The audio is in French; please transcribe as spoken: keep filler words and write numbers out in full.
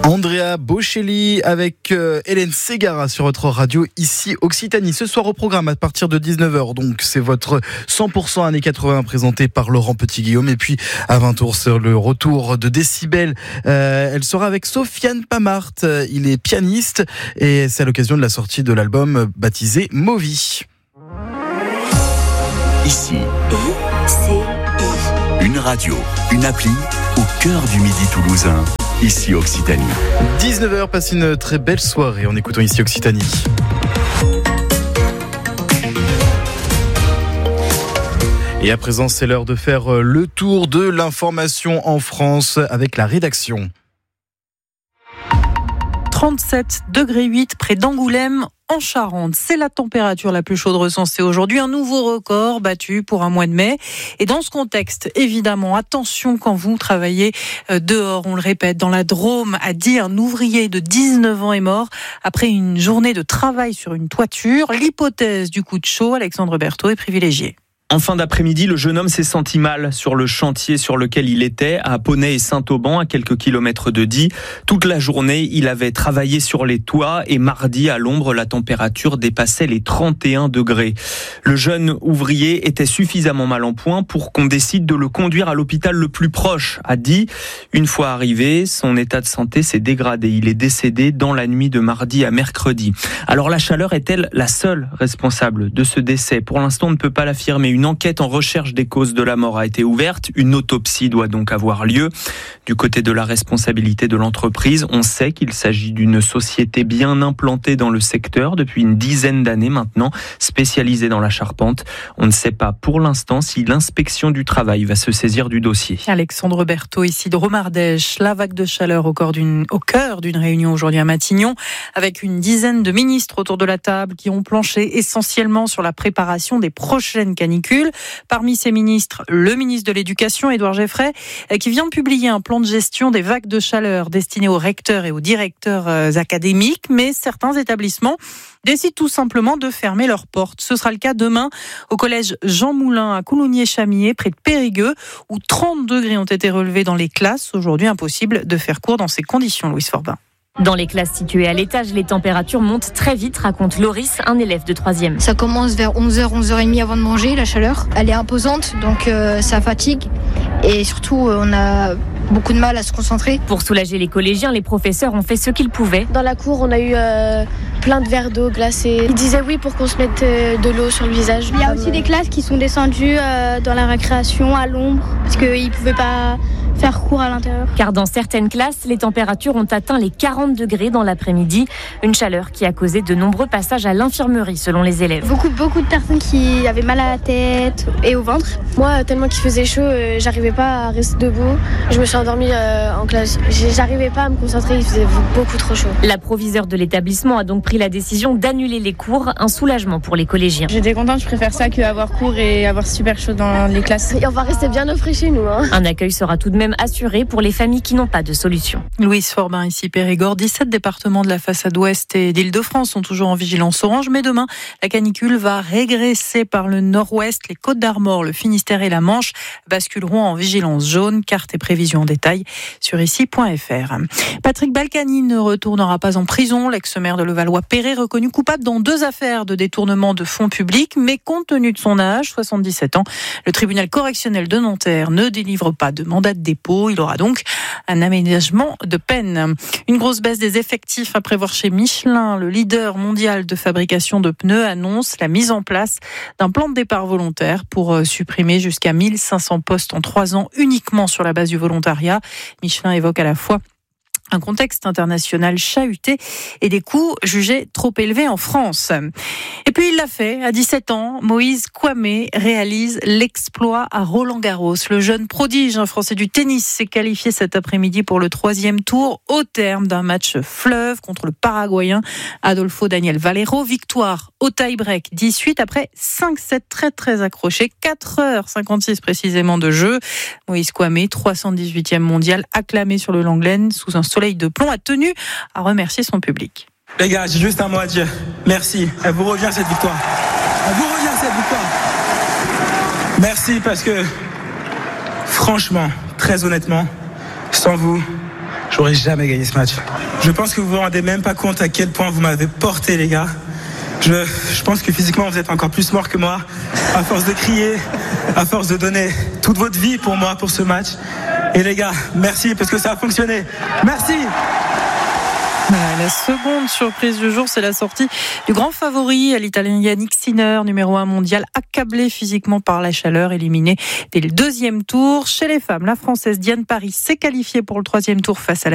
Andrea Bocelli avec euh, Hélène Ségara sur votre radio ici Occitanie. Ce soir au programme à partir de dix-neuf heures, donc c'est votre cent pour cent années quatre-vingts présenté par Laurent Petit-Guillaume. Et puis à vingt heures, c'est le retour de Décibel. Euh, elle sera avec Sofiane Pamart. Il est pianiste et c'est à l'occasion de la sortie de l'album baptisé Movie. Ici, une radio, une appli au cœur du Midi toulousain. Ici Occitanie. dix-neuf heures, passe une très belle soirée en écoutant ici Occitanie. Et à présent, c'est l'heure de faire le tour de l'information en France avec la rédaction. trente-sept degrés huit près d'Angoulême, en Charente. C'est la température la plus chaude recensée aujourd'hui. Un nouveau record battu pour un mois de mai. Et dans ce contexte, évidemment, attention quand vous travaillez dehors. On le répète, dans la Drôme, à Die, un ouvrier de dix-neuf ans est mort après une journée de travail sur une toiture. L'hypothèse du coup de chaud, Alexandre Berthaud, est privilégiée. En fin d'après-midi, le jeune homme s'est senti mal sur le chantier sur lequel il était, à Poney et Saint-Auban, à quelques kilomètres de Die. Toute la journée, il avait travaillé sur les toits et mardi, à l'ombre, la température dépassait les trente et un degrés. Le jeune ouvrier était suffisamment mal en point pour qu'on décide de le conduire à l'hôpital le plus proche, à Die. Une fois arrivé, son état de santé s'est dégradé. Il est décédé dans la nuit de mardi à mercredi. Alors la chaleur est-elle la seule responsable de ce décès ? Pour l'instant, on ne peut pas l'affirmer. Une enquête en recherche des causes de la mort a été ouverte. Une autopsie doit donc avoir lieu. Du côté de la responsabilité de l'entreprise, on sait qu'il s'agit d'une société bien implantée dans le secteur depuis une dizaine d'années maintenant, spécialisée dans la charpente. On ne sait pas pour l'instant si l'inspection du travail va se saisir du dossier. Alexandre Berthaud, ici de Romardèche. La vague de chaleur au cœur d'une, au cœur d'une réunion aujourd'hui à Matignon, avec une dizaine de ministres autour de la table qui ont planché essentiellement sur la préparation des prochaines canicules. Parmi ces ministres, le ministre de l'Éducation, Édouard Geffray, qui vient de publier un plan de gestion des vagues de chaleur destiné aux recteurs et aux directeurs académiques, mais certains établissements décident tout simplement de fermer leurs portes. Ce sera le cas demain au collège Jean Moulin à Coulommiers-Chamiers, près de Périgueux, où trente degrés ont été relevés dans les classes. Aujourd'hui, impossible de faire cours dans ces conditions, Louise Forbin. Dans les classes situées à l'étage, les températures montent très vite, raconte Loris, un élève de troisième. Ça commence vers onze heures, onze heures trente avant de manger, la chaleur. Elle est imposante, donc euh, ça fatigue. Et surtout, euh, on a beaucoup de mal à se concentrer. Pour soulager les collégiens, les professeurs ont fait ce qu'ils pouvaient. Dans la cour, on a eu euh, plein de verres d'eau glacée. Ils disaient oui pour qu'on se mette euh, de l'eau sur le visage. Il y a aussi des classes qui sont descendues euh, dans la récréation à l'ombre, parce qu'ils ne pouvaient pas faire cours à l'intérieur. Car dans certaines classes, les températures ont atteint les quarante degrés dans l'après-midi. Une chaleur qui a causé de nombreux passages à l'infirmerie, selon les élèves. Beaucoup, beaucoup de personnes qui avaient mal à la tête et au ventre. Moi, tellement qu'il faisait chaud, euh, j'arrivais pas à rester debout. Je me suis endormie euh, en classe. J'arrivais pas à me concentrer, il faisait beaucoup trop chaud. La proviseure de l'établissement a donc pris la décision d'annuler les cours, un soulagement pour les collégiens. J'étais contente, je préfère ça qu'avoir cours et avoir super chaud dans les classes. Et on va rester bien au frais chez nous. Hein. Un accueil sera tout de même assuré pour les familles qui n'ont pas de solution. Louise Forbin, ici Périgord. dix-sept départements de la façade ouest et d'Île-de-France sont toujours en vigilance orange, mais demain, la canicule va régresser par le nord-ouest. Les Côtes-d'Armor, le Finistère et la Manche basculeront en vigilance jaune. Carte et prévisions en détail sur ici point f r. Patrick Balkany ne retournera pas en prison. L'ex-maire de Levallois-Perret, reconnu coupable dans deux affaires de détournement de fonds publics, mais compte tenu de son âge, soixante-dix-sept ans, le tribunal correctionnel de Nanterre ne délivre pas de mandat de dépôt. Il aura donc un aménagement de peine. Une grosse baisse des effectifs à prévoir chez Michelin. Le leader mondial de fabrication de pneus annonce la mise en place d'un plan de départ volontaire pour supprimer jusqu'à mille cinq cents postes en trois ans uniquement sur la base du volontariat. Michelin évoque à la fois un contexte international chahuté et des coûts jugés trop élevés en France. Et puis il l'a fait, à dix-sept ans, Moïse Kouamé réalise l'exploit à Roland-Garros. Le jeune prodige, un Français du tennis, s'est qualifié cet après-midi pour le troisième tour au terme d'un match fleuve contre le Paraguayen Adolfo Daniel Valero. Victoire au tie-break dix-huit après cinq sept très très accrochés, quatre heures cinquante-six précisément de jeu. Moïse Kouamé, trois cent dix-huitième mondial, acclamé sur le Langlaine sous un soleil de plomb, a tenu à remercier son public. Les gars, j'ai juste un mot à dire. Merci. Elle vous revient cette victoire. Elle vous revient cette victoire. Merci parce que, franchement, très honnêtement, sans vous, j'aurais jamais gagné ce match. Je pense que vous vous rendez même pas compte à quel point vous m'avez porté, les gars. Je, je pense que physiquement, vous êtes encore plus morts que moi, à force de crier, à force de donner toute votre vie pour moi, pour ce match. Et les gars, merci parce que ça a fonctionné. Merci. Voilà, la seconde surprise du jour, c'est la sortie du grand favori, l'Italien Yannick Sinner, numéro un mondial, accablé physiquement par la chaleur, éliminé dès le deuxième tour. Chez les femmes, la Française Diane Paris s'est qualifiée pour le troisième tour face à la